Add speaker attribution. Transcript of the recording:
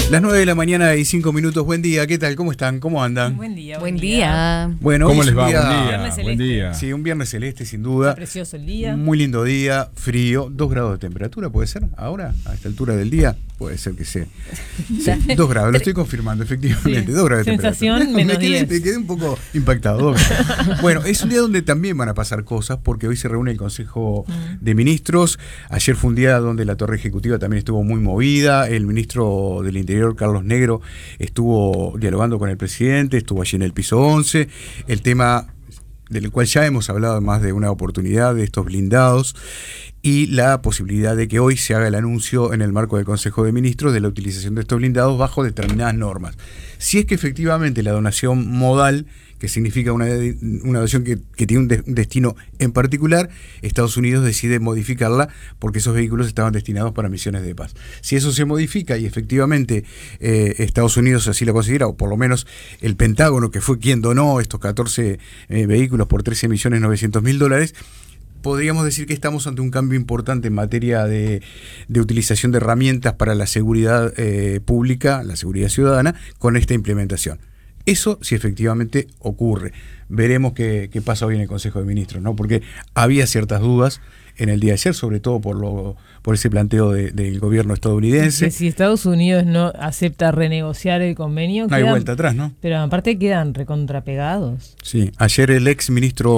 Speaker 1: Las 9 de la mañana y 5 minutos. Buen día, ¿qué tal? ¿Cómo están? ¿Cómo andan?
Speaker 2: Buen día.
Speaker 3: Buen día.
Speaker 1: Bueno,
Speaker 4: ¿Cómo
Speaker 1: hoy
Speaker 4: les
Speaker 1: es un
Speaker 4: va?
Speaker 1: día-
Speaker 4: Buen día.
Speaker 1: Sí, un viernes celeste, sin duda.
Speaker 2: Está precioso el día.
Speaker 1: Muy lindo día, frío, 2 grados de temperatura, ¿puede ser? Ahora, a esta altura del día, puede ser que sea. Sí, 2 grados, lo estoy confirmando, efectivamente.
Speaker 2: Sí.
Speaker 1: 2 grados de
Speaker 2: Sensación,
Speaker 1: temperatura.
Speaker 2: menos 10.
Speaker 1: Me quedé un poco impactado. 2 grados. Bueno, es un día donde también van a pasar cosas, porque hoy se reúne el Consejo de Ministros. Ayer fue un día donde la torre ejecutiva también estuvo muy movida. El ministro del Interior, Carlos Negro, estuvo dialogando con el presidente, estuvo allí en el piso 11. El tema del cual ya hemos hablado en más de una oportunidad, de estos blindados, y la posibilidad de que hoy se haga el anuncio en el marco del Consejo de Ministros de la utilización de estos blindados bajo determinadas normas. Si es que efectivamente la donación modal, que significa una donación que tiene un destino en particular, Estados Unidos decide modificarla porque esos vehículos estaban destinados para misiones de paz. Si eso se modifica y efectivamente Estados Unidos así lo considera, o por lo menos el Pentágono, que fue quien donó estos 14 vehículos por $13.900.000, podríamos decir que estamos ante un cambio importante en materia de utilización de herramientas para la seguridad pública, la seguridad ciudadana, con esta implementación. Eso si efectivamente ocurre. Veremos qué pasa hoy en el Consejo de Ministros, ¿no? Porque había ciertas dudas en el día de ayer, sobre todo por ese planteo del gobierno estadounidense.
Speaker 2: Que si Estados Unidos no acepta renegociar el convenio,
Speaker 1: No hay vuelta atrás, ¿no?
Speaker 2: Pero aparte quedan recontrapegados.
Speaker 1: Sí, ayer el ex ministro